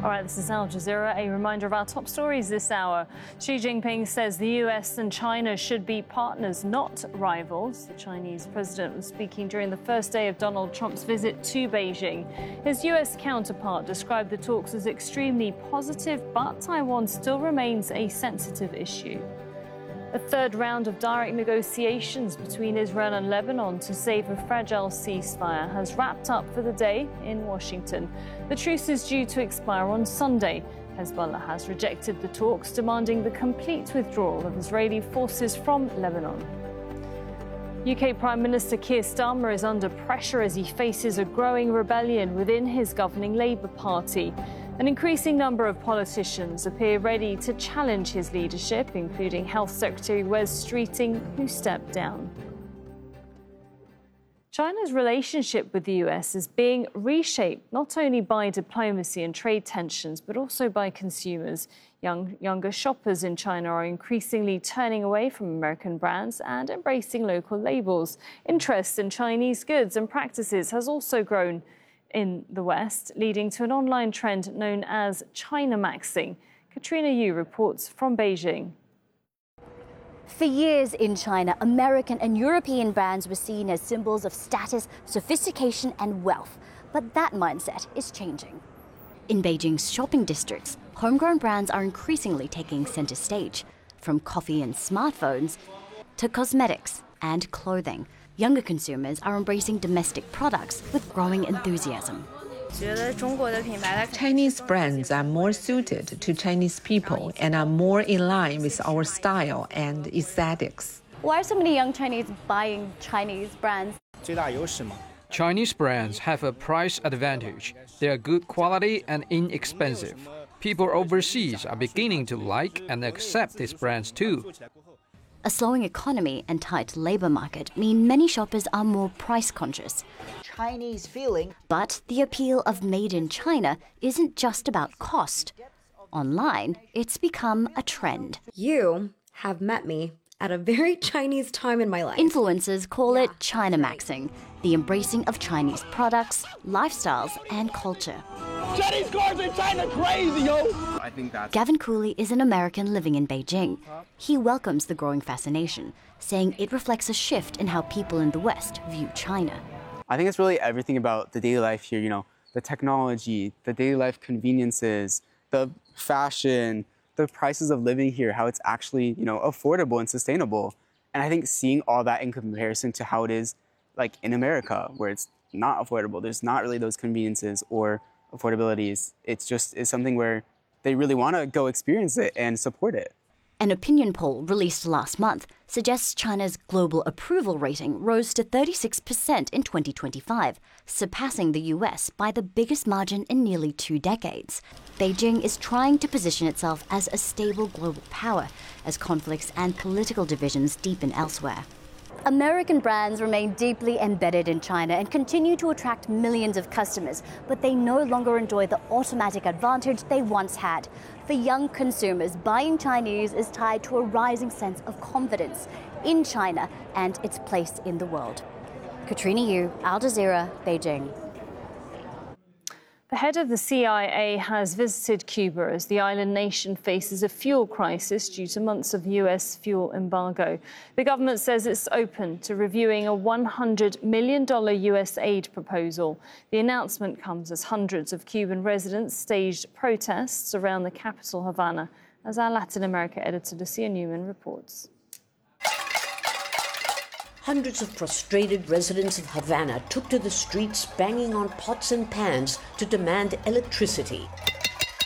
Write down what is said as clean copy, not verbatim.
All right, this is Al Jazeera. A reminder of our top stories this hour. Xi Jinping says the US and China should be partners, not rivals. The Chinese president was speaking during the first day of Donald Trump's visit to Beijing. His US counterpart described the talks as extremely positive, but Taiwan still remains a sensitive issue. A third round of direct negotiations between Israel and Lebanon to save a fragile ceasefire has wrapped up for the day in Washington. The truce is due to expire on Sunday. Hezbollah has rejected the talks, demanding the complete withdrawal of Israeli forces from Lebanon. UK Prime Minister Keir Starmer is under pressure as he faces a growing rebellion within his governing Labour Party. An increasing number of politicians appear ready to challenge his leadership, including Health Secretary Wes Streeting, who stepped down. China's relationship with the US is being reshaped not only by diplomacy and trade tensions, but also by consumers. Younger shoppers in China are increasingly turning away from American brands and embracing local labels. Interest in Chinese goods and practices has also grown in the West, leading to an online trend known as China Maxing. Katrina Yu reports from Beijing. For years in China, American and European brands were seen as symbols of status, sophistication and wealth. But that mindset is changing. In Beijing's shopping districts, homegrown brands are increasingly taking center stage, from coffee and smartphones to cosmetics and clothing. Younger consumers are embracing domestic products with growing enthusiasm. Chinese brands are more suited to Chinese people and are more in line with our style and aesthetics. Why are so many young Chinese buying Chinese brands? Chinese brands have a price advantage. They are good quality and inexpensive. People overseas are beginning to like and accept these brands too. A slowing economy and tight labor market mean many shoppers are more price conscious. Chinese feeling. But the appeal of made in China isn't just about cost. Online, it's become a trend. You have met me at a very Chinese time in my life. Influencers call it China Maxing, the embracing of Chinese products, lifestyles, and culture. Chinese cars in China crazy, yo! I think that's... Gavin Cooley is an American living in Beijing. He welcomes the growing fascination, saying it reflects a shift in how people in the West view China. I think it's really everything about the daily life here, the technology, the daily life conveniences, the fashion, the prices of living here, how it's actually, affordable and sustainable. And I think seeing all that in comparison to how it is like in America, where it's not affordable, there's not really those conveniences or affordabilities. It's something where they really want to go experience it and support it. An opinion poll released last month suggests China's global approval rating rose to 36% in 2025, surpassing the US by the biggest margin in nearly 2 decades. Beijing is trying to position itself as a stable global power as conflicts and political divisions deepen elsewhere. American brands remain deeply embedded in China and continue to attract millions of customers, but they no longer enjoy the automatic advantage they once had. For young consumers, buying Chinese is tied to a rising sense of confidence in China and its place in the world. Katrina Yu, Al Jazeera, Beijing. The head of the CIA has visited Cuba as the island nation faces a fuel crisis due to months of US fuel embargo. The government says it's open to reviewing a $100 million US aid proposal. The announcement comes as hundreds of Cuban residents staged protests around the capital, Havana, as our Latin America editor Lucia Newman reports. Hundreds of frustrated residents of Havana took to the streets banging on pots and pans to demand electricity.